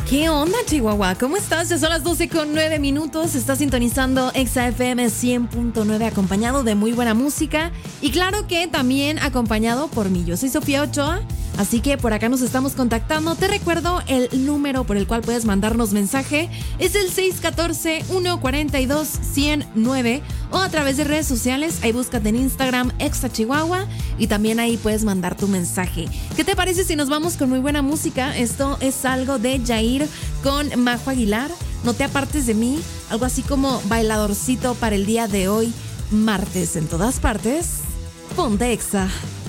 ¿Qué onda, Chihuahua? ¿Cómo estás? Ya son las 12:09. Estás sintonizando Exa FM 100.9, acompañado de muy buena música. Y claro que también acompañado por mí. Yo soy Sofía Ochoa. Así que por acá nos estamos contactando. Te recuerdo el número por el cual puedes mandarnos mensaje. Es el 614-142-109 o a través de redes sociales. Ahí búscate en Instagram Exa Chihuahua y también ahí puedes mandar tu mensaje. ¿Qué te parece si nos vamos con muy buena música? Esto es algo de Yair con Majo Aguilar. No te apartes de mí. Algo así como bailadorcito para el día de hoy, martes en todas partes. Ponte Exa.